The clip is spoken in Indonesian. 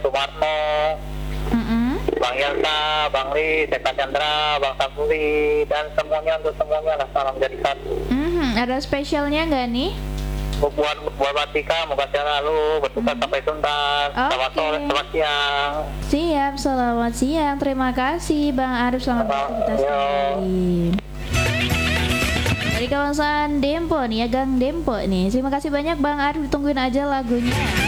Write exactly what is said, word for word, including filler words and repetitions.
Sumarno, Mm-mm. Bang Yelta, Bang Ri, Eka Chandra, Bang Sapuri, dan semuanya untuk semuanya lah, salam jadi satu. Mhm, ada spesialnya nggak nih? Buat buat Batika, moga sehat selalu, bertukar Hmm. sampai tuntas. Selamat Oke. sore, selamat siang. Siap, selamat siang. Terima kasih Bang Arif, selamat beraktivitas Yo. kembali. Dari kawasan Dempo nih ya, Gang Dempo nih. Terima kasih banyak Bang Arif, ditungguin aja lagunya.